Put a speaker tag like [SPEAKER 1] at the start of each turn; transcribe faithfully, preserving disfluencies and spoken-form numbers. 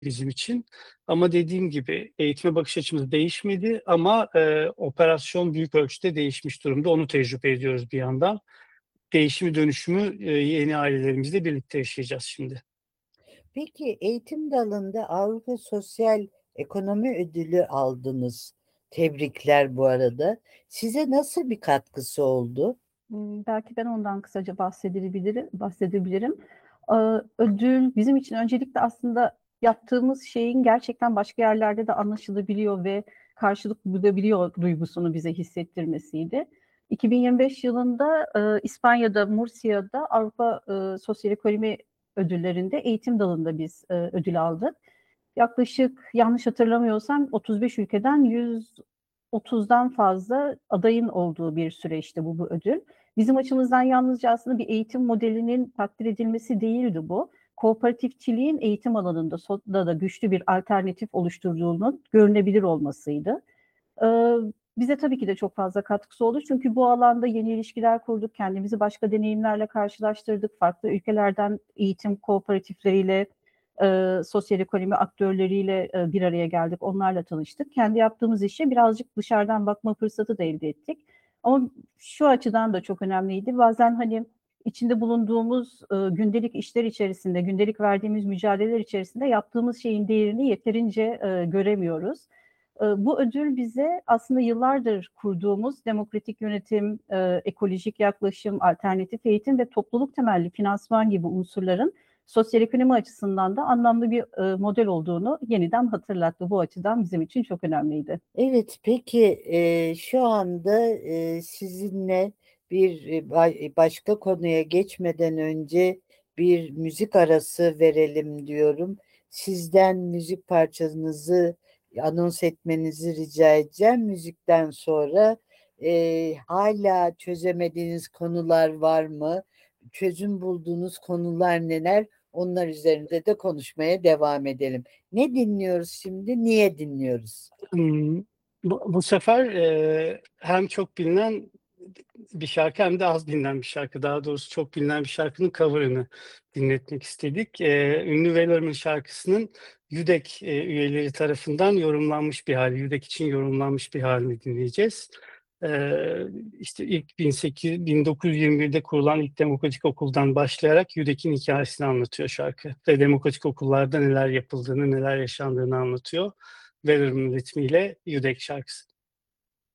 [SPEAKER 1] bizim için. Ama dediğim gibi eğitime bakış açımız değişmedi ama, eee, operasyon büyük ölçüde değişmiş durumda. Onu tecrübe ediyoruz bir yandan. Değişimi, dönüşümü, eee, yeni ailelerimizle birlikte yaşayacağız şimdi.
[SPEAKER 2] Peki, eğitim dalında Avrupa Sosyal Ekonomi Ödülü aldınız. Tebrikler bu arada. Size nasıl bir katkısı oldu?
[SPEAKER 3] Imm, belki ben ondan kısaca bahsedebilirim bahsedebilirim. Aaa, ödül bizim için öncelikle aslında yaptığımız şeyin gerçekten başka yerlerde de anlaşılabiliyor ve karşılık bulabiliyor duygusunu bize hissettirmesiydi. iki bin yirmi beş yılında, ııı, İspanya'da, Murcia'da Avrupa, ııı, Sosyal Ekonomi Ödülleri'nde eğitim dalında biz, eee, ödül aldık. Yaklaşık yanlış hatırlamıyorsam otuz beş ülkeden yüz otuzdan fazla adayın olduğu bir süreçti bu bu ödül. Bizim açımızdan yalnızca aslında bir eğitim modelinin takdir edilmesi değildi bu. Kooperatifçiliğin eğitim alanında so da da güçlü bir alternatif oluşturduğunun görünebilir olmasıydı. Iıı, bize tabii ki de çok fazla katkısı oldu çünkü bu alanda yeni ilişkiler kurduk, kendimizi başka deneyimlerle karşılaştırdık, farklı ülkelerden eğitim kooperatifleriyle, ııı, sosyal ekonomi aktörleriyle, eee, bir araya geldik, onlarla tanıştık. Kendi yaptığımız işe birazcık dışarıdan bakma fırsatı da elde ettik. Ama şu açıdan da çok önemliydi. Bazen, hani, içinde bulunduğumuz, ııı, gündelik işler içerisinde, gündelik verdiğimiz mücadeleler içerisinde yaptığımız şeyin değerini yeterince, eee, göremiyoruz. Iıı, bu ödül bize aslında yıllardır kurduğumuz demokratik yönetim, eee, ekolojik yaklaşım, alternatif eğitim ve topluluk temelli finansman gibi unsurların sosyal ekonomi açısından da anlamlı bir, ııı, model olduğunu yeniden hatırlattı. Bu açıdan bizim için çok önemliydi.
[SPEAKER 2] Evet, peki, eee, şu anda, eee, sizinle bir, eee, bay başka konuya geçmeden önce bir müzik arası verelim diyorum. Sizden müzik parçanızı anons etmenizi rica edeceğim. Müzikten sonra, eee, hâlâ çözemediğiniz konular var mı? Çözüm bulduğunuz konular neler? Onlar üzerinde de konuşmaya devam edelim. Ne dinliyoruz şimdi? Niye dinliyoruz?
[SPEAKER 1] Imm, bu bu sefer, eee, hem çok bilinen bir şarkı hem de az bilinen bir şarkı. Daha doğrusu çok bilinen bir şarkının cover'ını dinletmek istedik. Eee, ünlü Wellerman şarkısının YÜDEK, eee, üyeleri tarafından yorumlanmış bir hâli, YÜDEK için yorumlanmış bir hâlini dinleyeceğiz. Eee, işte, ilk bin sekiz bin dokuz yüz yirmi birde kurulan ilk demokratik okuldan başlayarak YÜDEK'in hikâyesini anlatıyor şarkı ve demokratik okullarda neler yapıldığını, neler yaşandığını anlatıyor. Wellerman ritmiyle YÜDEK şarkısı.